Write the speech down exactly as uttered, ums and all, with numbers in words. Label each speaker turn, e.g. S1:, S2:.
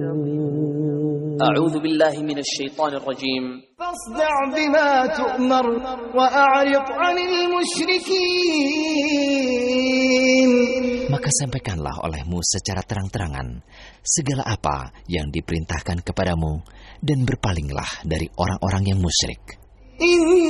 S1: A'udzu billahi minasy syaithanir rajim.
S2: Fasda' bima tu'mar wa a'rid 'anil musyrikin.
S3: Maka sampaikanlah olehmu secara terang-terangan segala apa yang diperintahkan kepadamu dan berpalinglah dari orang-orang yang musyrik.